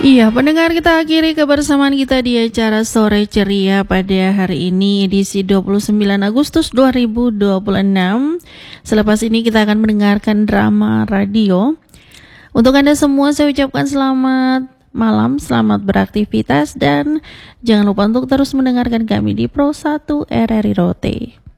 Iya, pendengar, kita akhiri kebersamaan kita di acara Sore Ceria pada hari ini edisi 29 Agustus 2026. Selepas ini kita akan mendengarkan drama radio. Untuk Anda semua saya ucapkan selamat malam, selamat beraktivitas, dan jangan lupa untuk terus mendengarkan kami di Pro 1 RRI Rote.